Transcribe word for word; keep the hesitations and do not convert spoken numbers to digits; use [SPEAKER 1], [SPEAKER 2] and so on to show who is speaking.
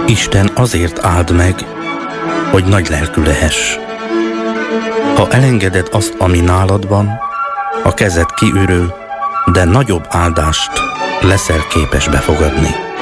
[SPEAKER 1] Isten azért áld meg, hogy nagy lelkű lehess. Ha elengeded azt, ami nálad van, a kezed kiürül, de nagyobb áldást leszel képes befogadni.